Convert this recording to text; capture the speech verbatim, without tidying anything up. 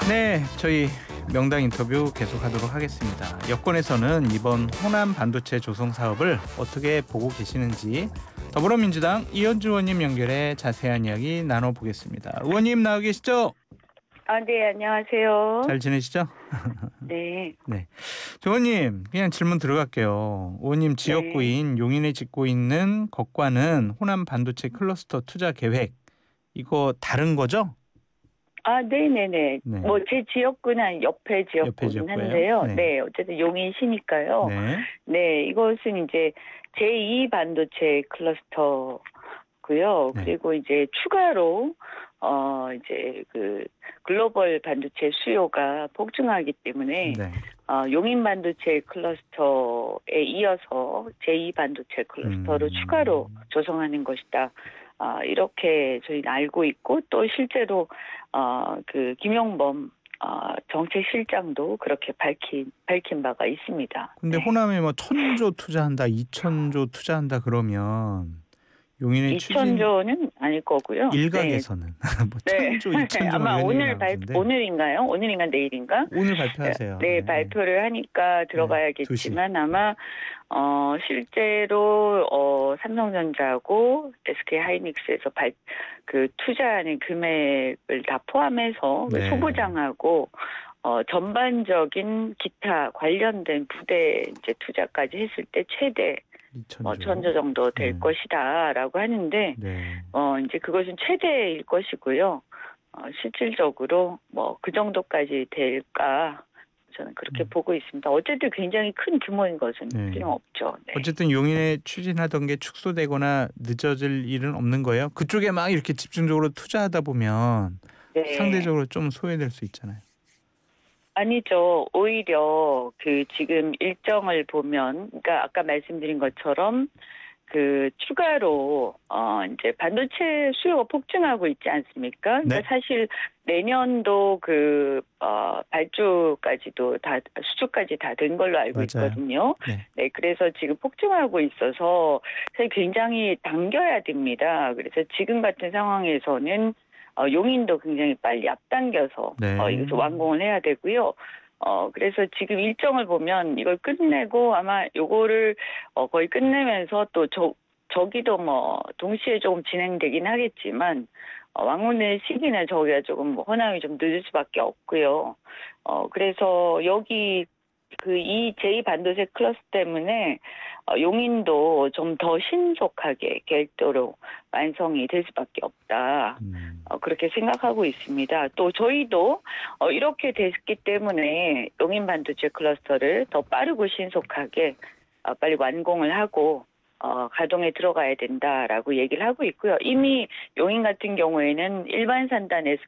네, 저희 명당 인터뷰 계속하도록 하겠습니다. 여권에서는 이번 호남 반도체 조성 사업을 어떻게 보고 계시는지 더불어민주당 이현주 의원님 연결해 자세한 이야기 나눠보겠습니다. 의원님 나와 계시죠? 아, 네, 안녕하세요. 잘 지내시죠? 네, 네, 조 의원님 그냥 질문 들어갈게요. 의원님 네. 지역구인 용인에 짓고 있는 것과는 호남 반도체 클러스터 투자 계획 이거 다른 거죠? 아, 네네네. 네, 뭐, 제 지역구는 옆에 옆에 지역구긴 지역구예요. 한데요. 네, 네, 어쨌든 용인시니까요. 네, 네, 이것은 이제 제이 반도체 클러스터고요. 네, 그리고 이제 추가로, 어, 이제 그 글로벌 반도체 수요가 폭증하기 때문에, 네. 어, 용인 반도체 클러스터에 이어서 제이 반도체 클러스터를 추가로 음. 조성하는 것이다. 아, 이렇게 저희는 알고 있고 또 실제로 어, 그 김용범 어, 정책실장도 그렇게 밝힌 밝힌 바가 있습니다. 근데 네. 호남에 뭐 천조 투자한다, 이천조 투자한다 그러면 용인의 추진 이천조는 아닐 거고요. 네. 일각에서는 뭐 네. 천조, 이천조 뭐 아마 이런 얘기 오늘 발 나오던데 오늘인가요? 오늘인가 내일인가? 오늘 발표하세요. 네, 네, 발표를 하니까 네, 두 시. 들어가야겠지만 아마 어 실제로 어 삼성전자하고 에스케이하이닉스에서 발 그 투자하는 금액을 다 포함해서 그 네, 소부장하고 어 전반적인 기타 관련된 부대 이제 투자까지 했을 때 최대 뭐 이천조. 천조 정도 될 네, 것이다라고 하는데 네. 어 이제 그것은 최대일 것이고요. 어 실질적으로 뭐 그 정도까지 될까 저는 그렇게 음, 보고 있습니다. 어쨌든 굉장히 큰 규모인 것은 네. 틀림없죠. 네. 어쨌든 용인에 추진하던 게 축소되거나 늦어질 일은 없는 거예요. 그쪽에 막 이렇게 집중적으로 투자하다 보면 네. 상대적으로 좀 소외될 수 있잖아요. 아니죠. 오히려 그 지금 일정을 보면 그러니까 아까 말씀드린 것처럼 그 추가로 어 이제 반도체 수요가 폭증하고 있지 않습니까? 그러니까 네, 사실 내년도 그 어 발주까지도 다 수주까지 다 된 걸로 알고 맞아요. 있거든요. 네, 네, 그래서 지금 폭증하고 있어서 사실 굉장히 당겨야 됩니다. 그래서 지금 같은 상황에서는 어 용인도 굉장히 빨리 앞당겨서 어 네. 이것을 완공을 해야 되고요. 어 그래서 지금 일정을 보면 이걸 끝내고 아마 요거를 어 거의 끝내면서 또 저 저기도 뭐 동시에 조금 진행되긴 하겠지만 어 왕년의 시기는 저기가 조금 호남이 좀 늦을 수밖에 없고요. 어 그래서 여기 그 이 제이 반도체 클러스 때문에 어 용인도 좀 더 신속하게 계획대로 완성이 될 수밖에 없다. 음. 어 그렇게 생각하고 있습니다. 또 저희도 어 이렇게 됐기 때문에 용인 반도체 클러스터를 더 빠르고 신속하게 어 빨리 완공을 하고 어 가동에 들어가야 된다라고 얘기를 하고 있고요. 이미 용인 같은 경우에는 일반 산단